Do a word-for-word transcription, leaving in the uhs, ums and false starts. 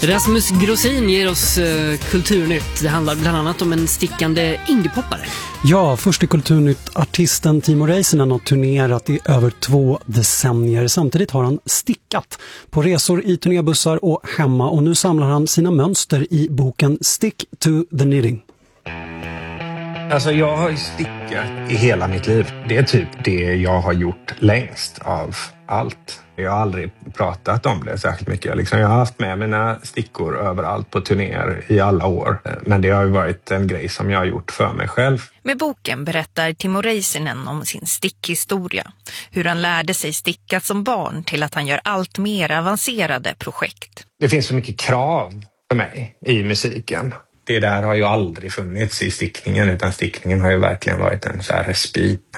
Rasmus Grossin ger oss uh, kulturnytt. Det handlar bland annat om en stickande indiepoppare. Ja, först i Kulturnytt. Artisten Timo Räisänen har turnerat i över två decennier. Samtidigt har han stickat på resor i turnébussar och hemma. Och nu samlar han sina mönster i boken Stick to the Knitting. Alltså jag har ju stickat i hela mitt liv. Det är typ det jag har gjort längst av allt. Jag har aldrig pratat om det särskilt mycket. Liksom jag har haft med mina stickor överallt på turnéer i alla år. Men det har ju varit en grej som jag har gjort för mig själv. Med boken berättar Timo Räisänen om sin stickhistoria. Hur han lärde sig sticka som barn till att han gör allt mer avancerade projekt. Det finns så mycket krav för mig i musiken. Det där har ju aldrig funnits i stickningen, utan stickningen har ju verkligen varit en så här respit.